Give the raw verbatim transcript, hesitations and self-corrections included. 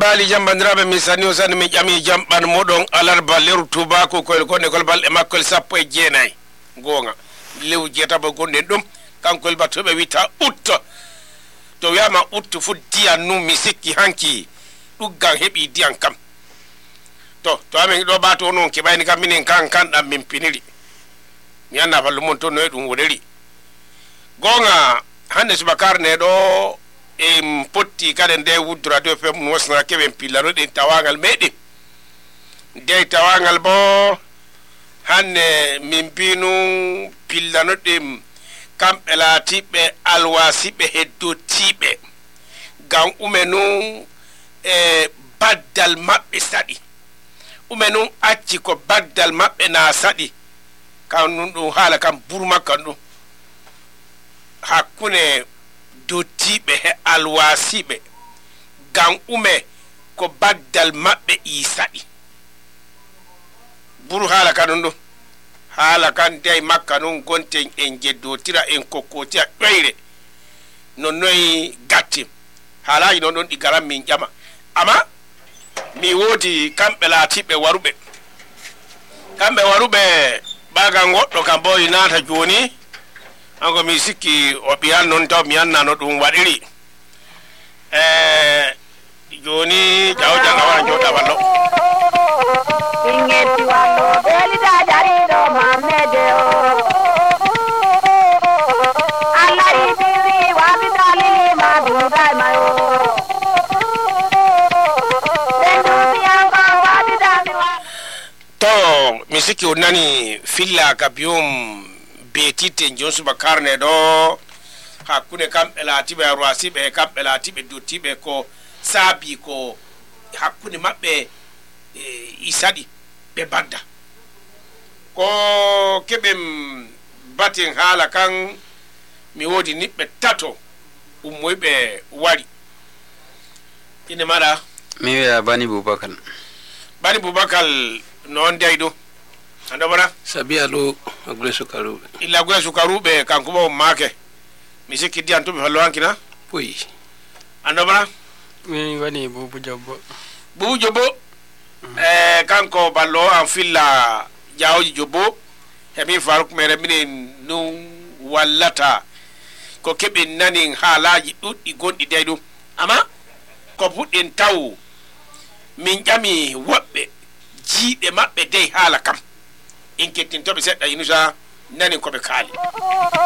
bali jambandiraɓe mi sani o sani mi ƴami jamɓan moɗon alarba leru tubako koyl konne kol balɗe makkol sappo e jeenayyi gonga lew jeetabo gonɗen ɗum kankol battoɓe wita utta to wiyama uttu fu diyan nu mi sikki hanki ɗuggan heeɓi diyan kam to to amin ɗo ɓato noon keɓayni kam minen kan kanɗam min piniri mi anna fallu mon to noye ɗum woniri gonga hande subakar ne ɗo e potti kade nde wuddu radio fm no wasna keɓen pillano ɗen tawagal meɗen nde tawagal bo hande min mbinu pillano ɗen kamɓe laatiɓe alwasiɓe heddotiɓe gam ume nun e baddal maɓɓe saɗi ume nun acci ko baddal maɓɓe na saɗi kam nun ɗum haala kam burmakkan ɗum hakkune dottiɓe he alwasiɓe gam ume ko baddal maɓɓe i saɗi buru haala ka ɗum ɗum haala kan dey makka nun gonten en jeddotira en kokkotira ƴoyre no noyi gatti haalaji noon ɗon ɗi garan min ƴama amma mi woodi kamɓe laatiɓe waruɓe kamɓe waruɓe ɓagal goɗɗo kam bo i naata joni hanko mi sikki o ɓiyan noon taw mi anna no ɗum waɗiri e joni jaw janga wara joɗɗa wallo ingetti wallo belida jariɗo mamede o allah yitiri wabidalilima dudaymayo ɓendumiyanko wabidami wa to mi sikki o nani filla ka biyum betite jon subakar ne ɗo hakkunde kamɓe laatiɓe arwasiɓe e kamɓe laatiɓe dottiɓe ko saabi ko hakkunde maɓɓe i saɗi ɓe badda ko keɓen batin haala kan mi woodi niɓɓe tato ummoyɓe wari ine maɗa mi wiya bani boubakal bani boubakal noon dey ɗo ando bona sabi alo agure sukaruɓe illa gure sukaruɓe kanko bo maake mi sikki diyan to mi fallo hankina oui ando bona mi wani bubu jobbo bubu jobbo e kanko ballo an filla jawoji jobbo hemin faruk mere minen nun wallata ko keɓen nanin haalaji ɗuɗɗi gonɗi dey ɗum amma ko puɗɗen taw min ƴami woɓɓe jiiɗe maɓɓe dey haala kam in kettintoɓe seɗɗa inusa nanin koɓe kaali